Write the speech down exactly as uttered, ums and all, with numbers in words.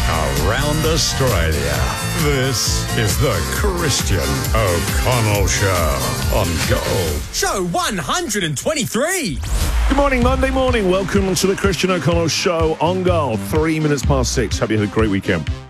around Australia. This is the Christian O'Connell Show on Gold. Show one hundred twenty-three. Good morning, Monday morning. Welcome to the Christian O'Connell Show on Gold. Three minutes past six. Hope you had a great weekend.